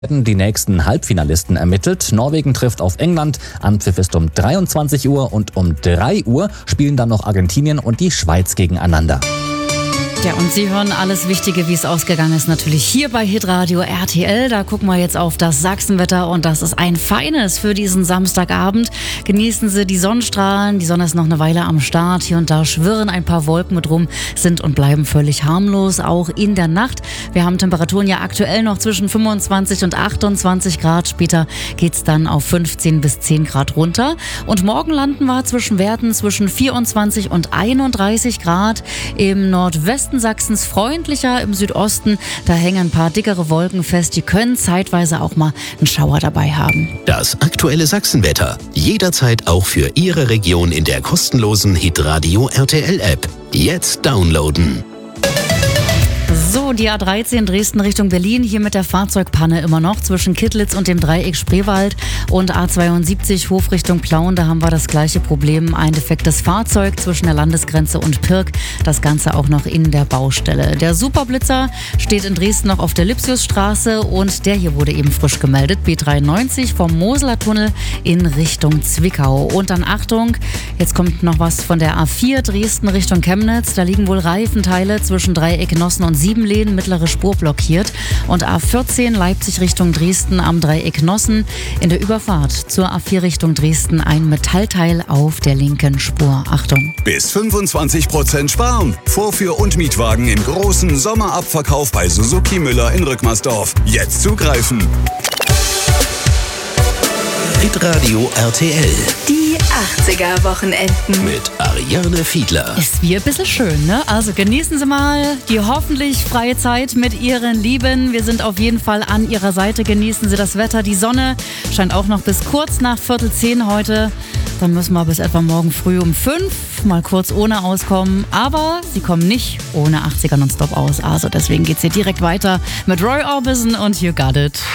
Werden die nächsten Halbfinalisten ermittelt. Norwegen trifft auf England. Anpfiff ist um 23 Uhr und um 3 Uhr spielen dann noch Argentinien und die Schweiz gegeneinander. Ja, und Sie hören alles Wichtige, wie es ausgegangen ist, natürlich hier bei Hitradio RTL. Da gucken wir jetzt auf das Sachsenwetter und das ist ein feines für diesen Samstagabend. Genießen Sie die Sonnenstrahlen, die Sonne ist noch eine Weile am Start. Hier und da schwirren ein paar Wolken mit rum, sind und bleiben völlig harmlos, auch in der Nacht. Wir haben Temperaturen ja aktuell noch zwischen 25 und 28 Grad. Später geht's dann auf 15 bis 10 Grad runter. Und morgen landen wir zwischen Werten zwischen 24 und 31 Grad. Im Nordwesten Sachsens freundlicher, im Südosten, da hängen ein paar dickere Wolken fest, die können zeitweise auch mal einen Schauer dabei haben. Das aktuelle Sachsenwetter, jederzeit auch für Ihre Region in der kostenlosen Hitradio RTL App. Jetzt downloaden. So, die A13 Dresden Richtung Berlin, hier mit der Fahrzeugpanne immer noch zwischen Kittlitz und dem Dreieck Spreewald und A72 Hof Richtung Plauen, da haben wir das gleiche Problem, ein defektes Fahrzeug zwischen der Landesgrenze und Pirk, das Ganze auch noch in der Baustelle. Der Superblitzer steht in Dresden noch auf der Lipsiusstraße und der hier wurde eben frisch gemeldet, B93 vom Moseler Tunnel in Richtung Zwickau. Und dann Achtung, jetzt kommt noch was von der A4 Dresden Richtung Chemnitz, da liegen wohl Reifenteile zwischen Dreieck Nossen und Siebenlehn, mittlere Spur blockiert. Und A14 Leipzig Richtung Dresden am Dreieck Nossen. In der Überfahrt zur A4 Richtung Dresden ein Metallteil auf der linken Spur. Achtung. Bis 25% sparen. Vorführ- und Mietwagen im großen Sommerabverkauf bei Suzuki Müller in Rückmersdorf. Jetzt zugreifen. Hitradio RTL Die 80er-Wochenenden. mit Ariane Fiedler. Ist wie ein bisschen schön, ne? Also genießen Sie mal die hoffentlich freie Zeit mit Ihren Lieben. Wir sind auf jeden Fall an Ihrer Seite. Genießen Sie das Wetter. Die Sonne scheint auch noch bis kurz nach 9:45 heute. Dann müssen wir bis etwa morgen früh um 5 mal kurz ohne auskommen. Aber Sie kommen nicht ohne 80er nonstop aus. Also deswegen geht's hier direkt weiter mit Roy Orbison und You Got It.